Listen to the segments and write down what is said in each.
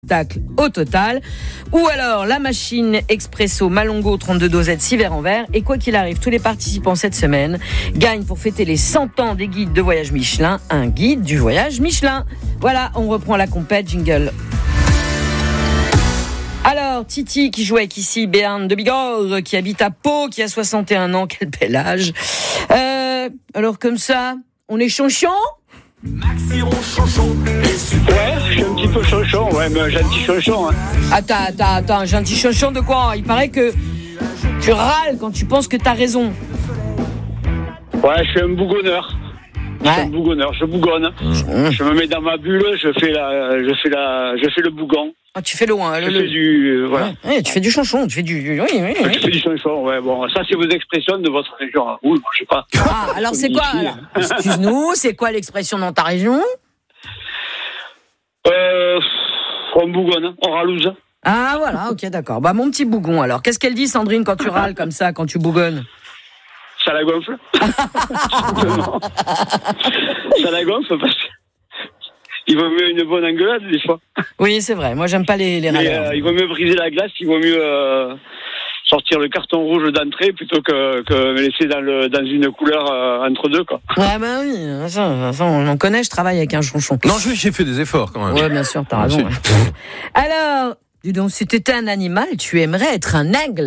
spectacle au total, ou alors la machine Expresso Malongo 32 dosettes 6 verres en verre. Et quoi qu'il arrive, tous les participants cette semaine gagnent pour fêter les 100 ans des guides de voyage Michelin, un guide du voyage Michelin. Voilà, on reprend la compète, jingle. Alors, Titi qui joue avec ici Béarn de Bigorre, qui habite à Pau, qui a 61 ans, quel bel âge. Alors comme ça, on est chanchon ? Maxi Ronchonchon. Ouais, je suis un petit peu chanchon, ouais, mais un gentil chanchon. Hein. Attends, un gentil chanchon de quoi ? Il paraît que tu râles quand tu penses que t'as raison. Ouais, je suis un bougonneur. Je suis un bougonneur, je bougonne. Je me mets dans ma bulle, je fais le bougon. Ah, tu fais loin. Fais du, voilà. Ouais, tu fais du chanchon, tu fais du... Oui. Je fais du chanchon, ouais, bon, ça c'est vos expressions de votre région. Hein. Oui, je sais pas. Ah, alors c'est quoi, alors ? Excuse-nous, c'est quoi l'expression dans ta région ? On bougonne, on ralouse. Ah, voilà, ok, d'accord. Bah, mon petit bougon, alors. Qu'est-ce qu'elle dit, Sandrine, quand tu râles comme ça, quand tu bougonnes ? Ça la gonfle. Ça la gonfle parce que il vaut mieux une bonne engueulade des fois. Oui, c'est vrai. Moi, j'aime pas les râleurs. Il vaut mieux briser la glace, il vaut mieux sortir le carton rouge d'entrée plutôt que me laisser dans une couleur entre deux, quoi. Ouais, bah oui, ça, on en connaît, je travaille avec un chanchon. Non, j'ai fait des efforts quand même. Ouais, bien sûr, t'as raison. Ouais. Alors, dis donc, si t'étais un animal, tu aimerais être un aigle ?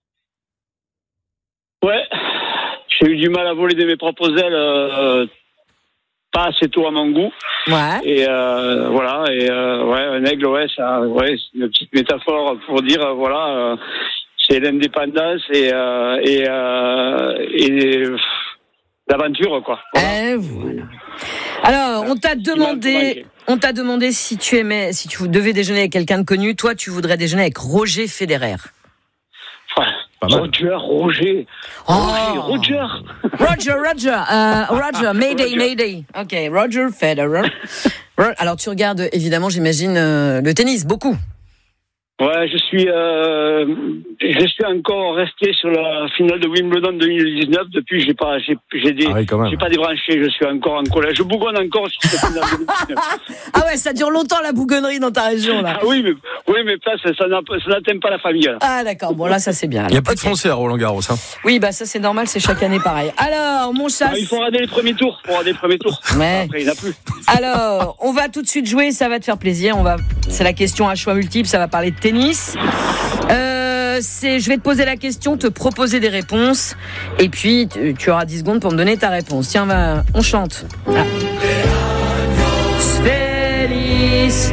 Ouais, j'ai eu du mal à voler de mes propres ailes, pas assez tôt à mon goût. Ouais. Et voilà, ouais, un aigle, ouais, ça, ouais, c'est une petite métaphore pour dire, voilà, c'est l'indépendance et l'aventure, quoi. Voilà. Et voilà. Alors, on t'a demandé si tu devais déjeuner avec quelqu'un de connu. Toi, tu voudrais déjeuner avec Roger Federer. Ouais. Roger. Roger, Mayday. Ok, Roger Federer. Alors, tu regardes, évidemment, j'imagine, le tennis, beaucoup. Ouais, je suis encore resté sur la finale de Wimbledon 2019. Depuis, j'ai pas débranché. Je suis encore en colère. Je bougonne encore sur cette finale de 2019. Ah ouais, ça dure longtemps la bougonnerie dans ta région là. Ah oui, mais ça n'atteint pas la famille là. Ah d'accord. Bon là, ça c'est bien. Il y a pas de Français à Roland-Garros, hein. Oui, bah ça c'est normal, c'est chaque année pareil. Alors, mon chat. Il faut rater les premiers tours. Ouais. Après, il n'y en a plus. Alors, on va tout de suite jouer. Ça va te faire plaisir. C'est la question à choix multiples. Ça va parler de tennis. Je vais te poser la question, te proposer des réponses, et puis tu auras 10 secondes pour me donner ta réponse. Tiens, on chante. Ah. Feliz,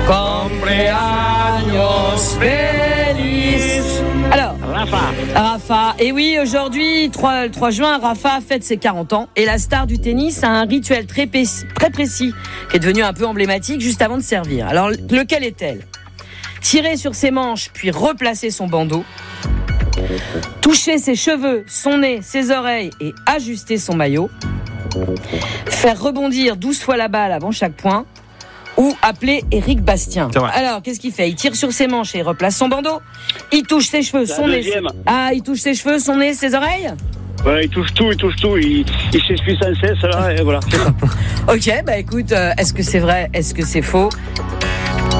cumpleaños feliz. Alors, Rafa. Et oui, aujourd'hui, 3 juin, Rafa fête ses 40 ans, et la star du tennis a un rituel très précis, qui est devenu un peu emblématique juste avant de servir. Alors, lequel est-elle ? Tirer sur ses manches, puis replacer son bandeau. Toucher ses cheveux, son nez, ses oreilles et ajuster son maillot. Faire rebondir 12 fois la balle avant chaque point. Ou appeler Éric Bastien. Alors, qu'est-ce qu'il fait ? Il tire sur ses manches et il replace son bandeau. Il touche ses cheveux, son nez. Il touche ses cheveux, son nez, ses oreilles ? Ouais, il touche tout. Il s'essuie sans cesse, là, et voilà, c'est ça. Ok, bah écoute, est-ce que c'est vrai ? Est-ce que c'est faux ? Oui !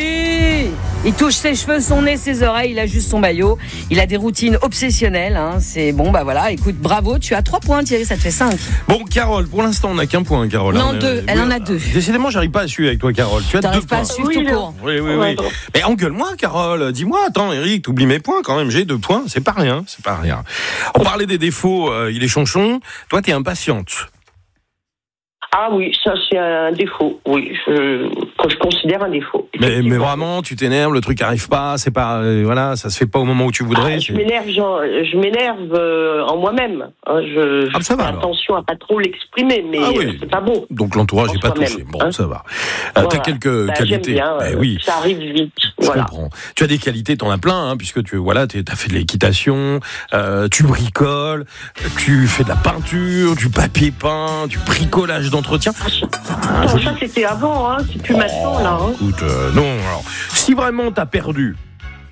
Il touche ses cheveux, son nez, ses oreilles, il ajuste son maillot. Il a des routines obsessionnelles. Hein. C'est bon, bah voilà. Écoute, bravo. Tu as 3 points, Thierry, ça te fait 5. Bon, Carole, pour l'instant, on n'a qu'un point, Carole. Non, 2. Elle en a 2. Décidément, j'arrive pas à suivre avec toi, Carole. Tu as 2 points. Pas à suivre tout court. Oui. Mais engueule-moi, Carole. Dis-moi, attends, Eric, t'oublies mes points quand même. J'ai 2 points. C'est pas rien. On parlait des défauts. Il est chonchon. Toi, t'es impatiente. Ah oui, ça c'est un défaut, oui, que je considère un défaut. Mais vraiment, tu t'énerves, le truc arrive pas, c'est pas, voilà, ça se fait pas au moment où tu voudrais. Je m'énerve en moi-même. Hein, ça va, fais attention à pas trop l'exprimer, mais c'est pas beau. Donc l'entourage n'est pas touché. Bon, ça va. Voilà. T'as quelques qualités. Bien, oui. Ça arrive vite. Je comprends. Tu as des qualités, t'en as plein, hein, puisque t'as fait de l'équitation, tu bricoles, tu fais de la peinture, du papier peint, du bricolage d'entretien. Ça c'était avant, hein, c'est plus maintenant là. Hein. Écoute, non. Alors, si vraiment t'as perdu,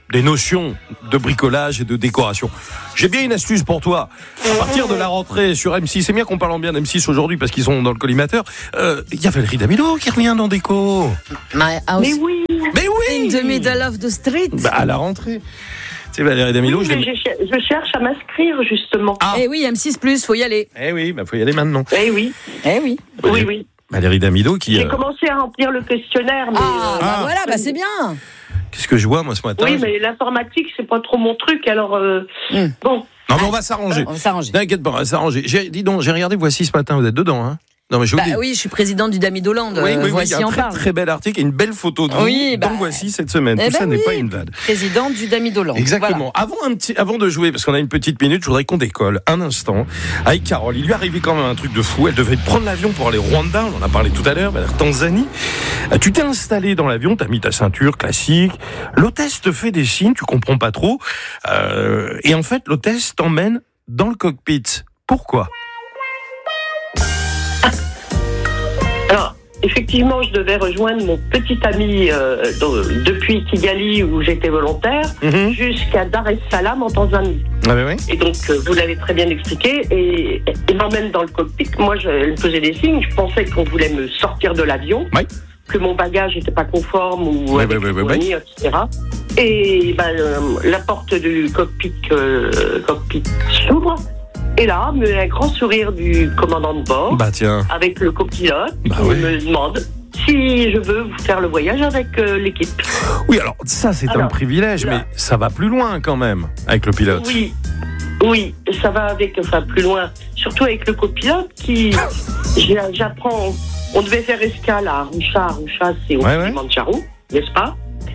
des notions de bricolage et de décoration. J'ai bien une astuce pour toi. À partir de la rentrée sur M6, c'est bien qu'on parle bien d'M6 aujourd'hui parce qu'ils sont dans le collimateur. Il y a Valérie Damido qui revient dans Déco. My house. Mais oui. In the middle of the street. À la rentrée. C'est Valérie Damido. Oui, je cherche à m'inscrire justement. Eh oui, M6+, faut y aller. Eh oui, faut y aller maintenant. Eh oui. Oui. Valérie Damido qui... J'ai commencé à remplir le questionnaire. Mais voilà, c'est bien. Qu'est-ce que je vois, moi, ce matin? Oui, mais l'informatique, c'est pas trop mon truc, alors bon. Non, mais on va s'arranger. T'inquiète pas, on va s'arranger. Dis donc, j'ai regardé Voici ce matin, vous êtes dedans, hein? Non, mais oui, je suis présidente du Damidoland. Voici il y a un très bel article et une belle photo de vous dans Voici cette semaine. Tout ça n'est pas une vanne. Présidente du Damidoland. Exactement. Voilà. Avant de jouer, parce qu'on a une petite minute, je voudrais qu'on décolle un instant avec Carole. Il lui est arrivé quand même un truc de fou. Elle devait prendre l'avion pour aller au Rwanda. On en a parlé tout à l'heure, vers Tanzanie. Tu t'es installé dans l'avion, t'as mis ta ceinture classique. L'hôtesse te fait des signes, tu comprends pas trop. Et en fait, l'hôtesse t'emmène dans le cockpit. Pourquoi ? Alors, effectivement, je devais rejoindre mon petit ami depuis Kigali, où j'étais volontaire, jusqu'à Dar es Salaam en Tanzanie. Ah oui. Et donc, vous l'avez très bien expliqué, et il m'emmène dans le cockpit. Moi, elle me faisait des signes, je pensais qu'on voulait me sortir de l'avion, que mon bagage n'était pas conforme, ou avec les douaniers, etc. Et la porte du cockpit s'ouvre. Et là, un grand sourire du commandant de bord, avec le copilote, qui me demande si je veux faire le voyage avec l'équipe. Oui, alors ça c'est un privilège, mais ça va plus loin quand même avec le pilote. Oui, ça va plus loin, surtout avec le copilote qui, j'apprends, on devait faire escale à Arusha. Arusha, c'est au Kilimanjaro, n'est-ce pas?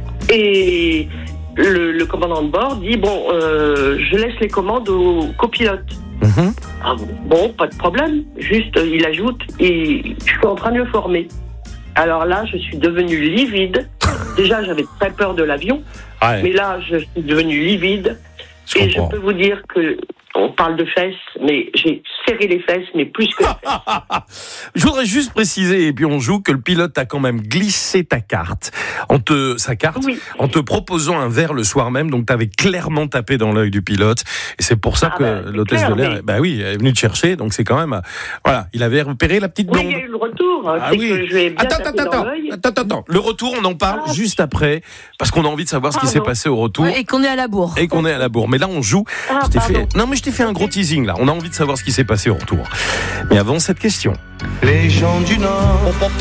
Et le commandant de bord dit je laisse les commandes au copilote. Bon, pas de problème. Juste, il ajoute, et je suis en train de le former. Alors là, je suis devenue livide. Déjà, j'avais très peur de l'avion, mais là, je suis devenue livide. Je peux vous dire que on parle de fesses, mais j'ai serré les fesses, mais plus que les fesses. Je voudrais juste préciser, et puis on joue, que le pilote a quand même glissé sa carte, en te proposant un verre le soir même, donc tu avais clairement tapé dans l'œil du pilote, et c'est pour ça que l'hôtesse de l'air, est venue te chercher, donc c'est quand même, il avait repéré la petite blonde. Oui, il y a eu le retour, que je vais bien taper dans l'œil. Attends, le retour, on en parle juste après, parce qu'on a envie de savoir ce qui s'est passé au retour. Et qu'on est à la bourre. Mais là, on joue. Je t'ai fait un gros teasing, là. On a envie de savoir ce qui s'est passé au retour. Mais avant cette question. Les gens du Nord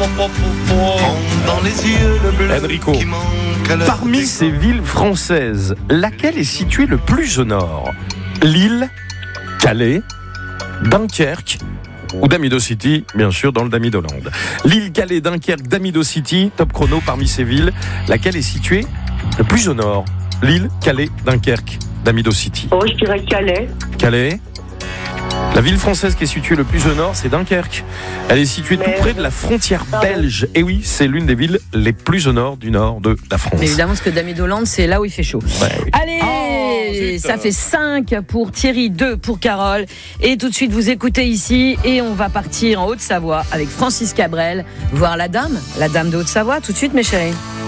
ont dans les yeux le bleu. Enrico, parmi ces villes françaises, laquelle est située le plus au nord? Lille, Calais, Dunkerque ou Damido City, bien sûr, dans le Damidoland. Lille, Calais, Dunkerque, Damido City, top chrono parmi ces villes. Laquelle est située le plus au nord? Lille, Calais, Dunkerque, Damido City. Je dirais Calais. Calais. La ville française qui est située le plus au nord, c'est Dunkerque. Elle est située tout près de la frontière belge. Et oui, c'est l'une des villes les plus au nord du nord de la France. Mais évidemment, parce que Damidoland, c'est là où il fait chaud. Allez, ça fait 5 pour Thierry, 2 pour Carole. Et tout de suite, vous écoutez ici. Et on va partir en Haute-Savoie avec Francis Cabrel, voir la dame de Haute-Savoie. Tout de suite, mes chéris.